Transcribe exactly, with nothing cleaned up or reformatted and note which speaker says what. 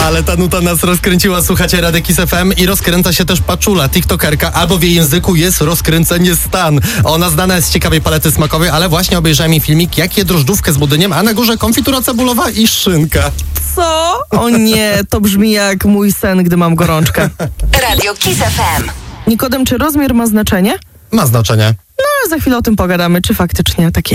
Speaker 1: Ale ta nuta nas rozkręciła, słuchacie Radia Kiss F M i rozkręca się też Paczula, tiktokerka, albo w jej języku jest rozkręcenie stan. Ona znana jest z ciekawej palety smakowej, ale właśnie obejrzałem jej filmik, jak je drożdżówkę z budyniem, a na górze konfitura cebulowa i szynka.
Speaker 2: Co? O nie, to brzmi jak mój sen, gdy mam gorączkę.
Speaker 3: Radio Kiss F M.
Speaker 2: Nikodem, czy rozmiar ma znaczenie?
Speaker 1: Ma znaczenie.
Speaker 2: No, za chwilę o tym pogadamy, czy faktycznie tak jest.